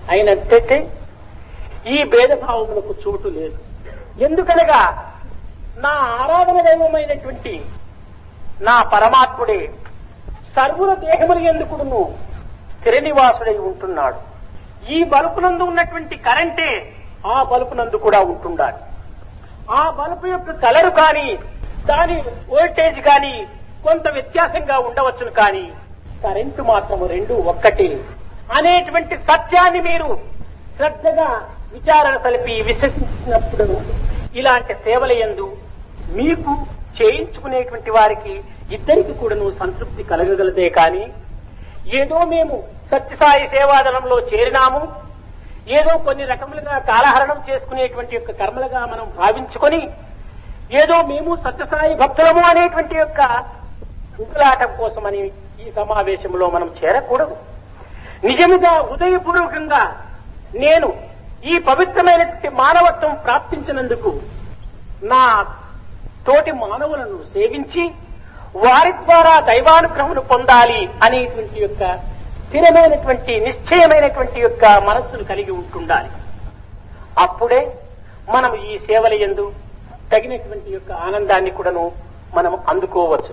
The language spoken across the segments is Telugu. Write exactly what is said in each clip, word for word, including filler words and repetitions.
అయినట్టయితే ఈ భేదభావములకు చోటు లేదు. ఎందుకనగా నా ఆరాధన దైవమైనటువంటి నా పరమాత్ముడే సర్వుల దేహములు ఎందుకును స్థిర నివాసుడై ఉంటున్నాడు. ఈ బల్బునందు ఉన్నటువంటి కరెంటే ఆ బల్బునందు కూడా ఉంటుండాలి. ఆ బల్బు యొక్క కలరు కానీ దాని వోల్టేజ్ కానీ కొంత వ్యత్యాసంగా ఉండవచ్చును, కానీ కరెంటు మాత్రము రెండు ఒక్కటే అనేటువంటి సత్యాన్ని మీరు శ్రద్ధగా విచారణ కలిపి విశ్వసించినప్పుడు ఇలాంటి సేవల యందు మీకు చేయించుకునేటువంటి వారికి ఇద్దరికి కూడాను సంతృప్తి కలగగలదే కానీ ఏదో మేము సత్యసాయి సేవాదళంలో చేరినాము, ఏదో కొన్ని రకములుగా కాలహరణం చేసుకునేటువంటి యొక్క కర్మలుగా మనం భావించుకొని ఏదో మేము సత్యసాయి భక్తులము అనేటువంటి యొక్క ఉకులాటం కోసమని ఈ సమావేశంలో మనం చేరకూడదు. నిజముగా హృదయపూర్వకంగా నేను ఈ పవిత్రమైనటువంటి మానవత్వం ప్రాప్తించినందుకు నా తోటి మానవులను సేవించి వారి ద్వారా దైవానుగ్రహమును పొందాలి అనేటువంటి యొక్క స్థిరమైనటువంటి నిశ్చయమైనటువంటి యొక్క మనస్సును కలిగి ఉంటుండాలి. అప్పుడే మనం ఈ సేవల యందు తగినటువంటి యొక్క ఆనందాన్ని కూడాను మనం అందుకోవచ్చు.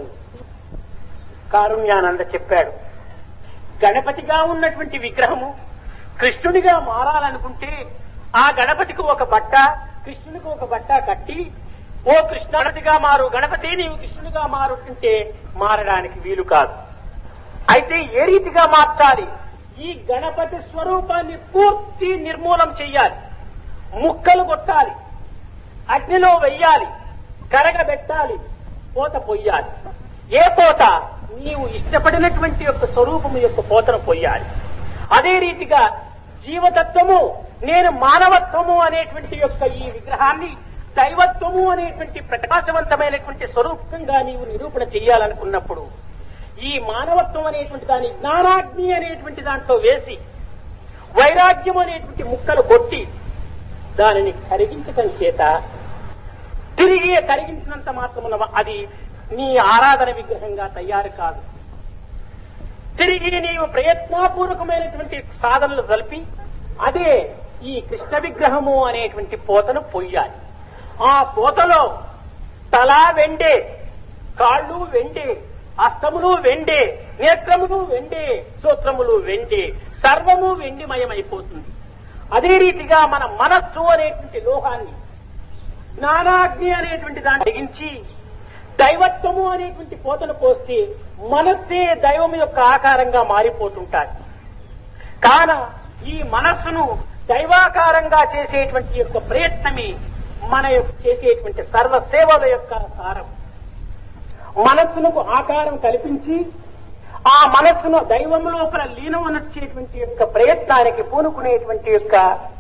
కారుణ్యానంద చెప్పాడు, గణపతిగా ఉన్నటువంటి విగ్రహము కృష్ణుడిగా మారాలనుకుంటే ఆ గణపతికి ఒక బట్ట, కృష్ణునికి ఒక బట్ట కట్టి ఓ కృష్ణుడిగా మారు, గణపతి నీవు కృష్ణుడిగా మారు అంటే మారడానికి వీలు కాదు. అయితే ఏ రీతిగా మార్చాలి? ఈ గణపతి స్వరూపాన్ని పూర్తి నిర్మూలం చెయ్యాలి, ముక్కలు కొట్టాలి, అగ్నిలో వెయ్యాలి, కరగబెట్టాలి, పోత పొయ్యాలి. ఏ పోత? నీవు ఇష్టపడినటువంటి యొక్క స్వరూపము యొక్క పోతను పొయ్యాలి. అదే రీతిగా జీవతత్వము, నేను మానవత్వము అనేటువంటి యొక్క ఈ విగ్రహాన్ని దైవత్వము అనేటువంటి ప్రకాశవంతమైనటువంటి స్వరూపంగా నీవు నిరూపణ చెయ్యాలనుకున్నప్పుడు ఈ మానవత్వం అనేటువంటి దాని జ్ఞానాగ్ని అనేటువంటి దాంట్లో వేసి వైరాగ్యం అనేటువంటి ముక్కలు కొట్టి దానిని కరిగించటం చేత తిరిగి కరిగించినంత మాత్రమున అది నీ ఆరాధన విగ్రహంగా తయారు కాదు. తిరిగి నీవు ప్రయత్నపూర్వకమైనటువంటి సాధనలు కలిపి అదే ఈ కృష్ణ విగ్రహము అనేటువంటి పోతను పొయ్యాలి. ఆ పోతలో తల వెండే, కాళ్ళు వెండే, అస్తములు వెండే, నేత్రములు వెండే, స్తోత్రములు వెండే, సర్వము వెండిమయమైపోతుంది. అదే రీతిగా మన మనస్సు అనేటువంటి లోహాన్ని జ్ఞానాగ్ని అనేటువంటి దాన్ని తగ్గించి దైవత్వము అనేటువంటి పోతను పోస్తే మనస్సే దైవం యొక్క ఆకారంగా మారిపోతుంటాయి. కాన ఈ మనస్సును దైవాకారంగా చేసేటువంటి యొక్క ప్రయత్నమే మన యొక్క చేసేటువంటి సర్వ సేవల యొక్క సారం. మనస్సునకు ఆకారం కల్పించి ఆ మనస్సును దైవం లోపల లీనమనొచ్చేటువంటి యొక్క ప్రయత్నానికి పూనుకునేటువంటి యొక్క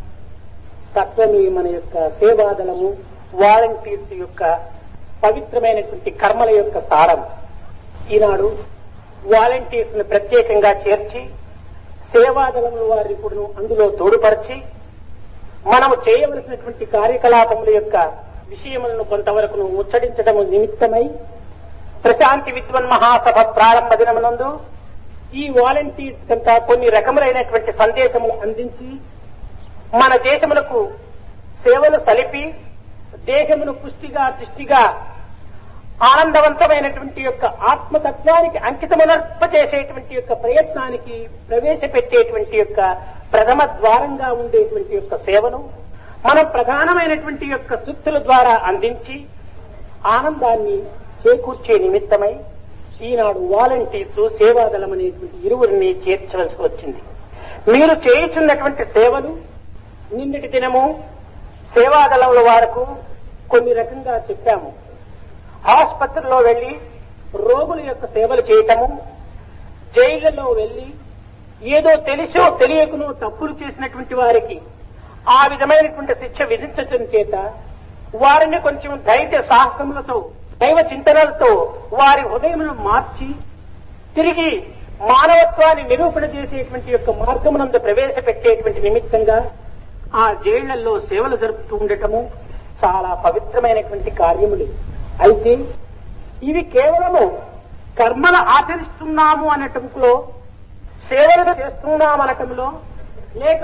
తత్వమే మన యొక్క సేవాదళము, వాలంటీర్స్ యొక్క పవిత్రమైనటువంటి కర్మల యొక్క సారం. ఈనాడు వాలంటీర్స్ ను ప్రత్యేకంగా చేర్చి సేవాదళముల వారిని కూడా అందులో తోడుపరిచి మనము చేయవలసినటువంటి కార్యకలాపముల యొక్క విషయములను కొంతవరకు ముచ్చడించడము నిమిత్తమై ప్రశాంతి విద్వన్ మహాసభ ప్రారంభ దినమునందు ఈ వాలంటీర్స్ కంతా కొన్ని రకములైనటువంటి సందేశములు అందించి మన దేశములకు సేవలు సలిపి దేశమును పుష్టిగా దృష్టిగా ఆనందవంతమైనటువంటి యొక్క ఆత్మతత్వానికి అంకితమనర్పచేసేటువంటి యొక్క ప్రయత్నానికి ప్రవేశపెట్టేటువంటి యొక్క ప్రథమ ద్వారంగా ఉండేటువంటి యొక్క సేవను మనం ప్రధానమైనటువంటి యొక్క సూక్తుల ద్వారా అందించి ఆనందాన్ని చేకూర్చే నిమిత్తమై ఈనాడు వాలంటీర్స్ సేవాదళం అనేటువంటి ఇరువురిని చేర్చవలసి వచ్చింది. మీరు చేయుచున్నటువంటి సేవలు నిన్నటి దినము సేవాదళముల వారకు కొన్ని రకంగా చెప్పాము. ఆసుపత్రిలో వెళ్లి రోగుల యొక్క సేవలు చేయటము, జైళ్లలో వెళ్లి ఏదో తెలిసో తెలియకునో తప్పులు చేసినటువంటి వారికి ఆ విధమైనటువంటి శిక్ష విధించటం చేత వారిని కొంచెం ధైర్య సాహసములతో దైవ చింతనలతో వారి హృదయమును మార్చి తిరిగి మానవత్వాన్ని నిరూపణ చేసేటువంటి యొక్క మార్గమునందు ప్రవేశపెట్టేటువంటి నిమిత్తంగా ఆ జైళ్లలో సేవలు జరుపుతూ ఉండటము చాలా పవిత్రమైనటువంటి కార్యములు. అయితే ఇవి కేవలము కర్మలు ఆచరిస్తున్నాము అనటంలో, సేవలు చేస్తున్నామనటంలో, లేక